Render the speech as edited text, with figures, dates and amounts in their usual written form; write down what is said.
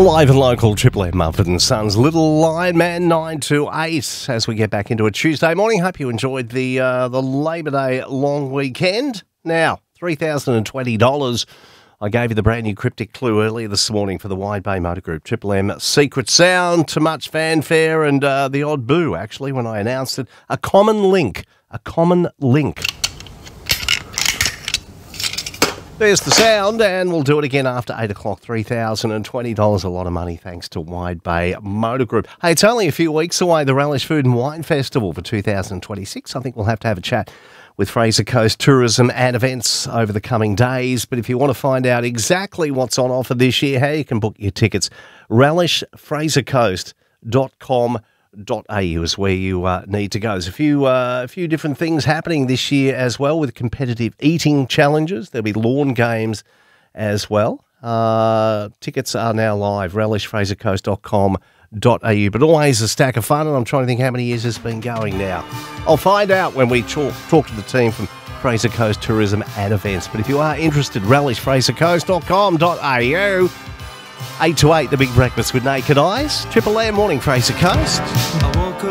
Live and local, Triple M Mumford and Sons, Little Lion Man 9 to 8 as we get back into a Tuesday morning. Hope you enjoyed the Labor Day long weekend. Now, $3,020. I gave you the brand new cryptic clue earlier this morning for the Wide Bay Motor Group. Triple M secret sound, too much fanfare and the odd boo, actually, when I announced it. A common link. A common link. There's the sound, and we'll do it again after 8 o'clock. $3,020, a lot of money, thanks to Wide Bay Motor Group. Hey, it's only a few weeks away, the Relish Food and Wine Festival for 2026. I think we'll have to have a chat with Fraser Coast Tourism and Events over the coming days. But if you want to find out exactly what's on offer this year, how you can book your tickets, relishfrasercoast.com.au is where you need to go. There's a few different things happening this year as well, with competitive eating challenges. There'll be lawn games as well. Tickets are now live, relishfrasercoast.com.au, but always a stack of fun, and I'm trying to think how many years it's been going now. I'll find out when we talk to the team from Fraser Coast Tourism and Events. But if you are interested, relishfrasercoast.com.au. 8 to 8, the Big Breakfast with Naked Eyes. Triple M morning, Fraser Coast.